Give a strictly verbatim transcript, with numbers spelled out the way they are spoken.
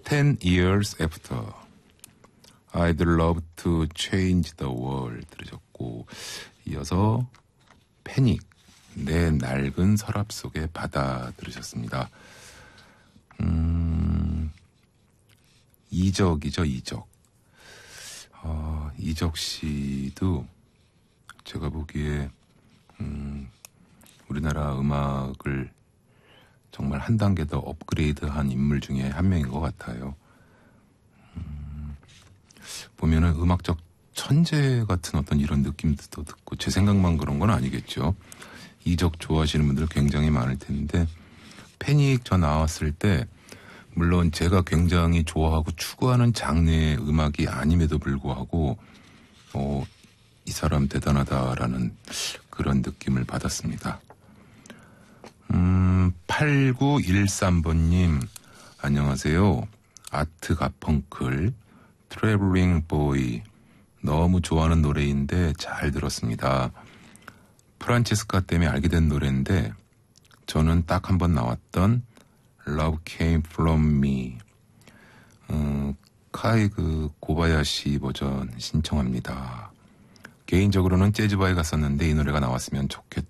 Ten years after I'd love to change the world 들으셨고, 이어서 패닉, 내 낡은 서랍 속의 바다 들으셨습니다. 음, 이적이죠, 이적. 어, 이적 씨도 제가 보기에 음, 우리나라 음악을 정말 한 단계 더 업그레이드한 인물 중에 한 명인 것 같아요. 음, 보면은 음악적 천재 같은 어떤 이런 느낌도 듣고, 제 생각만 그런 건 아니겠죠. 이적 좋아하시는 분들 굉장히 많을 텐데, 패닉 저 나왔을 때 물론 제가 굉장히 좋아하고 추구하는 장르의 음악이 아님에도 불구하고 어, 이 사람 대단하다라는 그런 느낌을 받았습니다. 음, 팔구일삼 번님 안녕하세요. 아트 가펑클 트래블링 보이 너무 좋아하는 노래인데 잘 들었습니다. 프란체스카 때문에 알게 된 노래인데 저는 딱 한 번 나왔던 Love Came From Me 어, 카이 그 고바야시 버전 신청합니다. 개인적으로는 재즈바에 갔었는데 이 노래가 나왔으면 좋겠다.